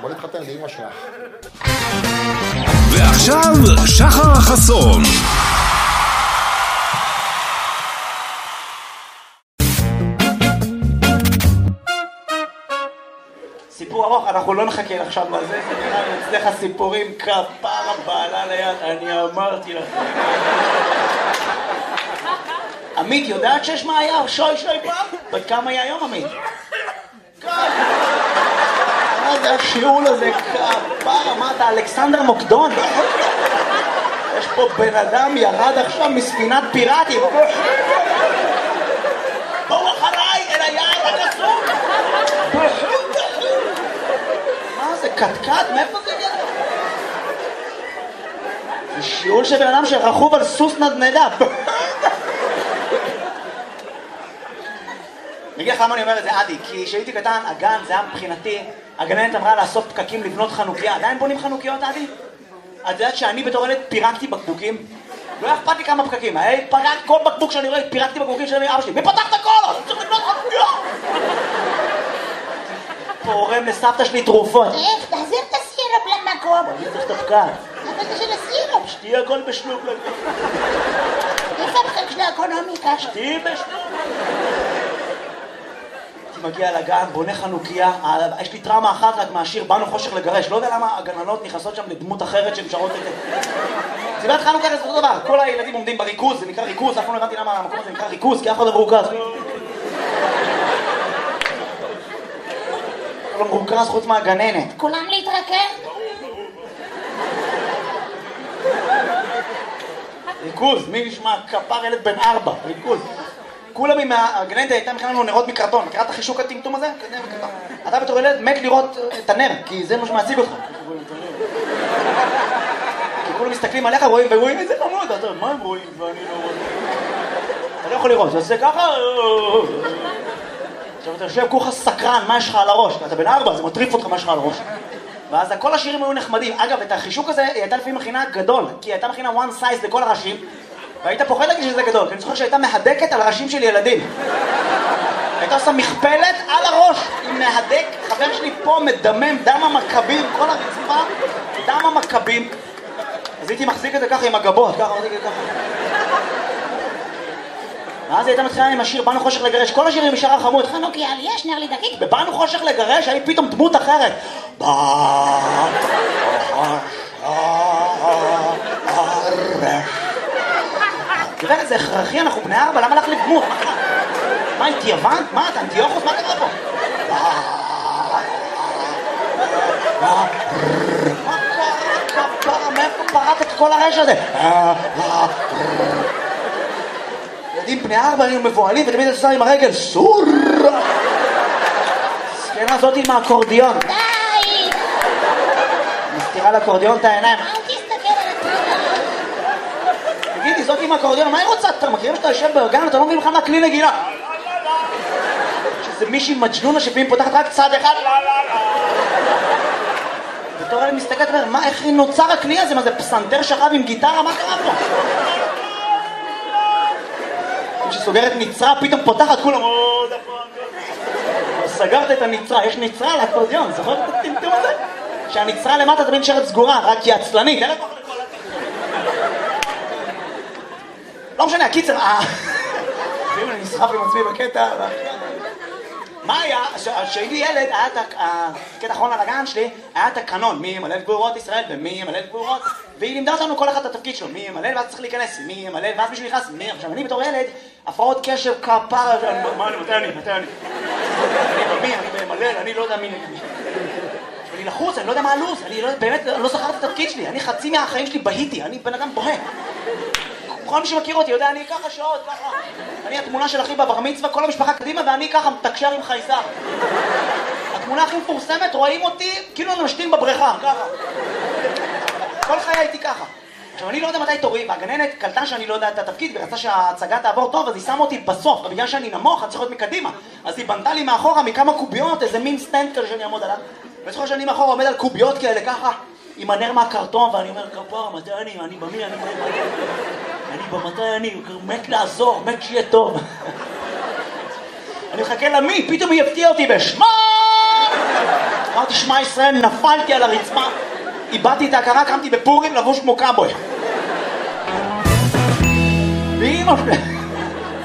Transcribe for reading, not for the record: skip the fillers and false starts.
בוא נתחתן לאמא שלך. ועכשיו שחר חסון. סיפור ארוך, אנחנו לא נחכה עכשיו לזה, זה נראה לי אצלך סיפורים כפרה בעלה ליד, אני אמרתי לך. עמית, יודעת שיש מה היה? שוי פעם? בת כמה היה היום, עמית? מה זה השיעול הזה? כפרה, מה אתה, אלכסנדר מוקדון? יש פה בן אדם ירד עכשיו מספינת פיראטים. בואו אחריי אל היער הגסום. מה זה, קטקט? מאיפה זה הגיע? זה שיעול של בן אדם שרכוב על סוס נדנדה. אני אגיד לך למה אני אומר את זה, עדי, כי כשהייתי קטן, הגן, זה היה מבחינתי, הגננת אמרה לאסוף פקקים לבנות חנוכיה. עדיין בונים חנוכיות, עדי? את יודעת שאני בתור ילד פירקתי בקבוקים? לא אכפת לי כמה פקקים, כל בקבוק שאני רואה, פירקתי בקבוקים של אבא שלי. מי פתח את הכל? אני צריך לבנות חנוכיה! פורם לסבתא שלי תרופות. תחזיר את הסירופ למקום. אני צריך את הפקק. אבל זה של הסירופ. שתהיה הכל בשלוק. איפה הפקק של האקונומיקה? שתהיה בשלוק. מגיע לגן, בונה חנוכיה, יש לי טראומה אחת רק מהשיר באנו חושך לגרש, לא יודע למה הגננות נכנסות שם לדמות אחרת שהן שרות את זה. סיבת חנוכה זה אותו דבר, כל הילדים עומדים בריכוז, זה נקרא ריכוז, אף פעם לא הבנתי למה המקום הזה נקרא ריכוז, כי אף אחד לא מרוכז. לא מרוכז חוץ מהגננת. כולם להתרכז? ריכוז, מי נשמע? כפר ילד בן 4, ריכוז. כולם עם הגננת הייתה מכנה לנו נרות מקרטון, מכירה את החישוק הטמטום הזה? אתה בתור ילד מת לראות את הנר, כי זה מה שמעציג אותך. כי כולם מסתכלים עליך, רואים איזה חמוד, אתה יודע, מה הם רואים ואני לא רואה? אתה לא יכול לראות, זה עושה ככה... עכשיו אתה יושב כולך סקרן, מה יש לך על הראש? אתה בן 4, זה מטריף אותך מה יש לך על הראש. ואז כל השירים היו נחמדים. אגב, את החישוק הזה היא הייתה לפעמים מכינה גדול, כי היא הייתה מכינה one size לכל הראשים, והיית פוחד להגיד שזה גדול, כי אני זוכר שהייתה מהדקת על ראשים של ילדים. הייתה עושה מכפלת על הראש, עם מהדק, חבר שלי פה מדמם, דם המכבים, כל הרצפה, דם המכבים. אז הייתי מחזיק את זה ככה עם הגבות, ככה, מחזיק את זה ככה. ואז הייתה מתחילה עם השיר באנו חושך לגרש, כל השירים משאר החמוד, חנוכיה, יש נר לי דקיק. בבאנו חושך לגרש, היה פתאום דמות אחרת. תראה, זה הכרחי, אנחנו בני 4, למה להחליף דמות? מה, אינתי יוון? מה, אתה אנטיוכוס? מה קרה פה? מה קרה? כפרה, מאיפה פרט את כל הרש הזה? ילדים בני 4 היו מבועלים ותמיד עושה עם הרגל סור! סקנה הזאת עם האקורדיון. די! מסתירה לאקורדיון את העיניים. אל תסתכל על הטרילה. תגידי, זאת עם האקורדיון, מה היא רוצה? אתה מכירים שאתה יושב בארגן, אתה לא מבין לך מה כלי נגינה? שזה מישהי מג'נונה שפעמים פותחת רק צד אחד. בתור אלה מסתכלת ואומרת, מה, איך נוצר הכלי הזה? מה זה פסנתר שכב עם גיטרה? מה קרה פה? כשסוגרת נצרה, פתאום פותחת כולם, סגרת את הנצרה, יש נצרה על האקורדיון, זוכרת את הטמטום הזה? שהנצרה למטה תמיד נשארת סגורה, רק היא עצלנית. לא משנה, הקיצר, ואם אני נסחף עם עצמי בקטע, מה היה? כשהייתי ילד, היה את הקטע האחרון על הגן שלי, היה את הקנון, מי ימלא את גבורות ישראל ומי ימלא את גבורות, והיא לימדה אותנו כל אחד את התפקיד שלו, מי ימלא ואז צריך להיכנס, מי ימלא ואז מישהו נכנס, מי. עכשיו אני בתור ילד, הפרעות קשב כפרה, מה אני, מתי אני? אני במי, אני ממלא, אני לא יודע מי. אני לחוץ, אני לא יודע מה הלו"ז, אני באמת לא זכר את התפקיד שלי, אני חצי מהחיים שלי בהיתי, אני בן אדם בוהה. כל מי שמכיר אותי יודע, אני ככה שעות, ככה. אני התמונה של אחי בבר מצווה, כל המשפחה קדימה, ואני ככה מתקשר עם חייזר. התמונה הכי מפורסמת, רואים אותי כאילו אני משתין בבריכה, ככה. כל חיי הייתי ככה. עכשיו, אני לא יודע מתי תורי, והגננת קלטה שאני לא יודע את התפקיד, ורצה שההצגה תעבור טוב, אז היא שמה אותי בסוף, בגלל שאני נמוך, אני צריך להיות מקדימה. אז היא בנתה לי מאחורה מכמה קוביות, איזה מין סטנד כזה שאני אעמוד עליו. וזוכר שאני מאחורה עומד על קוביות כאלה, ככה, עם הנר מהקרטון, ואני אומר, כפר, מתי אני במי, אני במתי אני מת לעזור, מת שיהיה טוב. אני מחכה למי, פתאום היא הפתיע אותי בשמה! אמרתי, שמע ישראל, נפלתי על הרצפה, איבדתי את ההכרה, קמתי בפורים לבוש כמו קאבוי. ואמא שלי...